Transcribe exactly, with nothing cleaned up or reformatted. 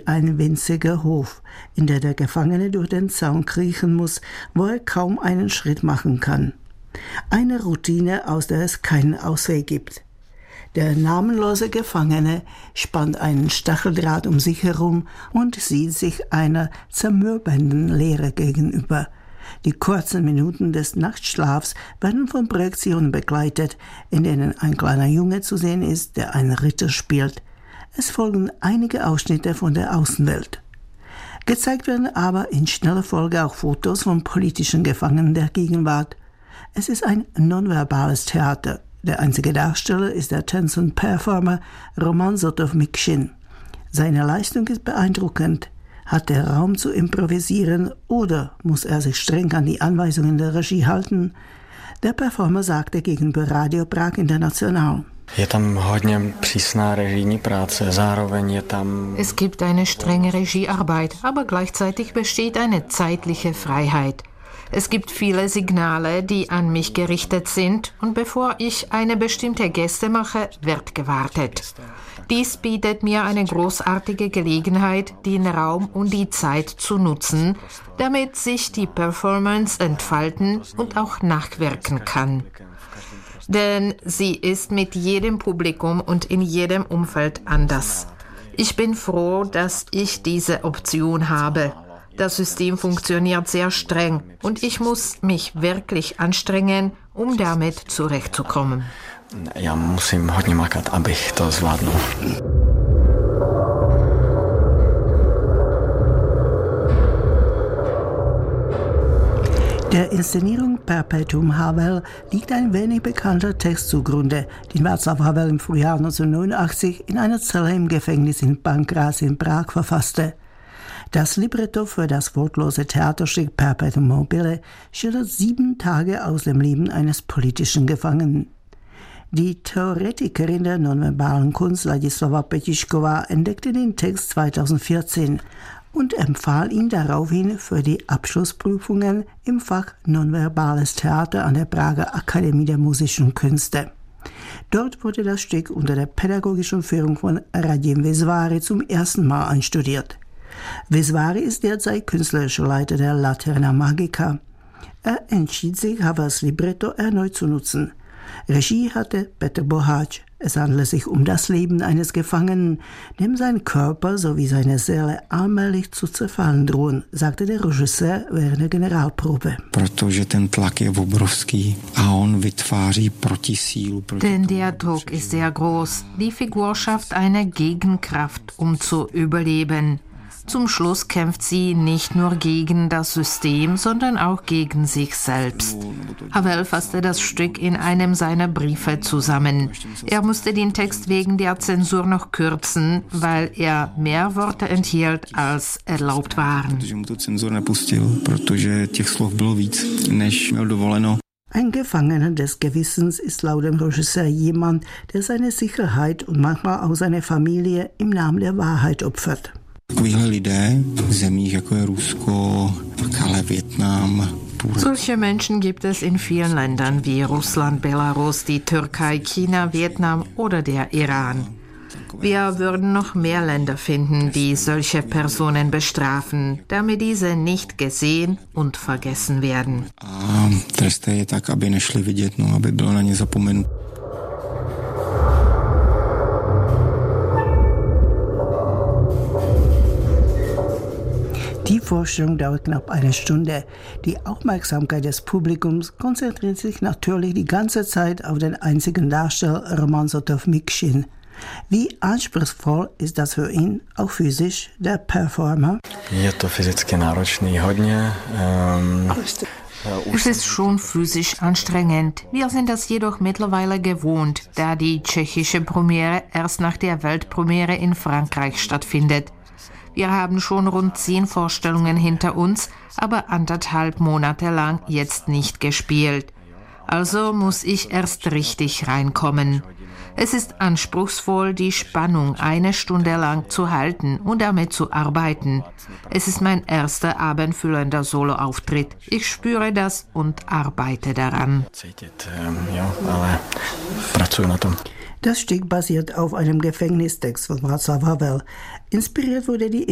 wie ein winziger Hof, in der der Gefangene durch den Zaun kriechen muss, wo er kaum einen Schritt machen kann. Eine Routine, aus der es keinen Ausweg gibt. Der namenlose Gefangene spannt einen Stacheldraht um sich herum und sieht sich einer zermürbenden Leere gegenüber. Die kurzen Minuten des Nachtschlafs werden von Projektionen begleitet, in denen ein kleiner Junge zu sehen ist, der einen Ritter spielt. Es folgen einige Ausschnitte von der Außenwelt. Gezeigt werden aber in schneller Folge auch Fotos von politischen Gefangenen der Gegenwart. Es ist ein nonverbales Theater. Der einzige Darsteller ist der Tänzer und Performer Roman Sotow-Mikshin. Seine Leistung ist beeindruckend. Hat er Raum zu improvisieren oder muss er sich streng an die Anweisungen der Regie halten? Der Performer sagte gegenüber Radio Prag International: Es gibt eine strenge Regiearbeit, aber gleichzeitig besteht eine zeitliche Freiheit. Es gibt viele Signale, die an mich gerichtet sind, und bevor ich eine bestimmte Geste mache, wird gewartet. Dies bietet mir eine großartige Gelegenheit, den Raum und die Zeit zu nutzen, damit sich die Performance entfalten und auch nachwirken kann. Denn sie ist mit jedem Publikum und in jedem Umfeld anders. Ich bin froh, dass ich diese Option habe. Das System funktioniert sehr streng und ich muss mich wirklich anstrengen, um damit zurechtzukommen. Ja musím hodně makat, abych to zvládnul. Der Inszenierung Perpetuum Havel liegt ein wenig bekannter Text zugrunde, den Václav Havel im Frühjahr neunzehnhundertneunundachtzig in einer Zelle im Gefängnis in Pankráz in Prag verfasste. Das Libretto für das wortlose Theaterstück Perpetuum mobile schildert sieben Tage aus dem Leben eines politischen Gefangenen. Die Theoretikerin der nonverbalen Kunst Ladislava Petišková entdeckte den Text zweitausendvierzehn und empfahl ihn daraufhin für die Abschlussprüfungen im Fach Nonverbales Theater an der Prager Akademie der Musischen Künste. Dort wurde das Stück unter der pädagogischen Führung von Radim Visváry zum ersten Mal einstudiert. Visváry ist derzeit künstlerischer Leiter der Laterna Magica. Er entschied sich, Havels Libretto erneut zu nutzen. Regie hatte Petr Boháč. Es handelt sich um das Leben eines Gefangenen, dem sein Körper sowie seine Seele allmählich zu zerfallen drohen, sagte der Regisseur während der Generalprobe. Denn der Druck ist sehr groß. Die Figur schafft eine Gegenkraft, um zu überleben. Zum Schluss kämpft sie nicht nur gegen das System, sondern auch gegen sich selbst. Havel fasste das Stück in einem seiner Briefe zusammen. Er musste den Text wegen der Zensur noch kürzen, weil er mehr Worte enthielt, als erlaubt waren. Ein Gefangener des Gewissens ist laut dem Regisseur jemand, der seine Sicherheit und manchmal auch seine Familie im Namen der Wahrheit opfert. Solche Menschen gibt es in vielen Ländern wie Russland, Belarus, die Türkei, China, Vietnam oder der Iran. Wir würden noch mehr Länder finden, die solche Personen bestrafen, damit diese nicht gesehen und vergessen werden. Die Vorstellung dauert knapp eine Stunde. Die Aufmerksamkeit des Publikums konzentriert sich natürlich die ganze Zeit auf den einzigen Darsteller Roman Sotow-Mikshin. Wie anspruchsvoll ist das für ihn, auch physisch, der Performer? Es ist schon physisch anstrengend. Wir sind das jedoch mittlerweile gewohnt, da die tschechische Premiere erst nach der Weltpremiere in Frankreich stattfindet. Wir haben schon rund zehn Vorstellungen hinter uns, aber anderthalb Monate lang jetzt nicht gespielt. Also muss ich erst richtig reinkommen. Es ist anspruchsvoll, die Spannung eine Stunde lang zu halten und damit zu arbeiten. Es ist mein erster abendfüllender Soloauftritt. Ich spüre das und arbeite daran. Das Stück basiert auf einem Gefängnistext von Václav Havel. Inspiriert wurde die